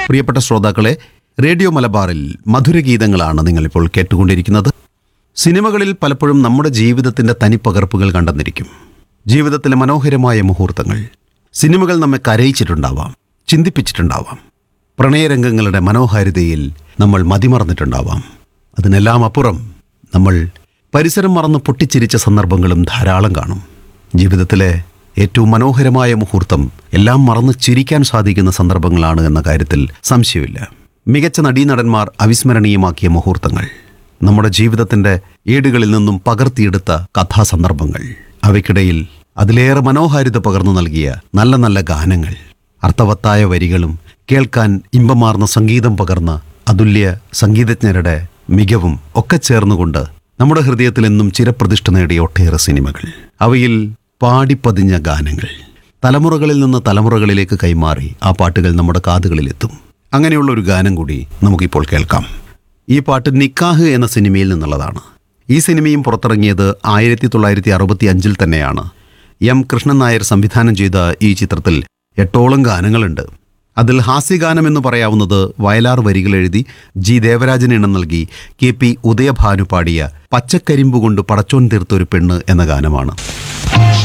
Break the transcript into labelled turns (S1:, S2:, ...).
S1: പ്രിയപ്പെട്ട ശ്രോതാക്കളെ, റേഡിയോ മലബാറിൽ മധുരഗീതങ്ങളാണ് നിങ്ങളിപ്പോൾ കേട്ടുകൊണ്ടിരിക്കുന്നത്. സിനിമകളിൽ പലപ്പോഴും നമ്മുടെ ജീവിതത്തിൻ്റെ തനിപ്പകർപ്പുകൾ കണ്ടെന്നിരിക്കും. ജീവിതത്തിലെ മനോഹരമായ മുഹൂർത്തങ്ങൾ. സിനിമകൾ നമ്മെ കരയിച്ചിട്ടുണ്ടാവാം, ചിന്തിപ്പിച്ചിട്ടുണ്ടാവാം. പ്രണയരംഗങ്ങളുടെ മനോഹാരിതയിൽ നമ്മൾ മതിമറന്നിട്ടുണ്ടാവാം. അതിനെല്ലാം അപ്പുറം നമ്മൾ പരിസരം മറന്ന് പൊട്ടിച്ചിരിച്ച സന്ദർഭങ്ങളും ധാരാളം കാണും. ജീവിതത്തിലെ ഏറ്റവും മനോഹരമായ മുഹൂർത്തം എല്ലാം മറന്ന് ചിരിക്കാൻ സാധിക്കുന്ന സന്ദർഭങ്ങളാണ് എന്ന കാര്യത്തിൽ സംശയമില്ല. മികച്ച നടീനടന്മാർ അവിസ്മരണീയമാക്കിയ മുഹൂർത്തങ്ങൾ, നമ്മുടെ ജീവിതത്തിൻ്റെ ഏടുകളിൽ നിന്നും പകർത്തിയെടുത്ത കഥാസന്ദർഭങ്ങൾ, അവയ്ക്കിടയിൽ അതിലേറെ മനോഹാരിത പകർന്നു നൽകിയ നല്ല നല്ല ഗാനങ്ങൾ, അർത്ഥവത്തായ വരികളും കേൾക്കാൻ ഇമ്പമാർന്ന സംഗീതം പകർന്ന അതുല്യ സംഗീതജ്ഞരുടെ മികവും ഒക്കെ ചേർന്നുകൊണ്ട് നമ്മുടെ ഹൃദയത്തിൽ എന്നും ചിരപ്രതിഷ്ഠ നേടിയ ഒട്ടേറെ സിനിമകൾ, അവയിൽ പാടിപ്പതിഞ്ഞ ഗാനങ്ങൾ തലമുറകളിൽ നിന്ന് തലമുറകളിലേക്ക് കൈമാറി ആ പാട്ടുകൾ നമ്മുടെ കാതുകളിലെത്തും. അങ്ങനെയുള്ള ഒരു ഗാനം കൂടി നമുക്കിപ്പോൾ കേൾക്കാം. ഈ പാട്ട് നിക്കാഹ് എന്ന സിനിമയിൽ നിന്നുള്ളതാണ്. ഈ സിനിമയും പുറത്തിറങ്ങിയത് 1965 തന്നെയാണ്. എം കൃഷ്ണൻ നായർ സംവിധാനം ചെയ്ത ഈ ചിത്രത്തിൽ 8ഓളം ഗാനങ്ങളുണ്ട്. അതിൽ ഹാസ്യഗാനം എന്ന് പറയാവുന്നത് വയലാർ വരികൾ എഴുതി ജി ദേവരാജന് ഇണം നൽകി KP ഉദയഭാനു പാടിയ പച്ചക്കരിമ്പുകൊണ്ട് പടച്ചോൻ തീർത്തൊരു പെണ്ണ് എന്ന ഗാനമാണ്.